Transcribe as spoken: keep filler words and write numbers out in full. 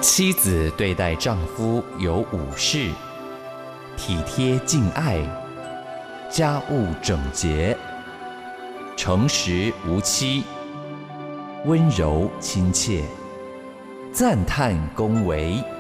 妻子对待丈夫有五事：体贴敬爱，家务整洁，诚实无欺，温柔亲切，赞叹恭维。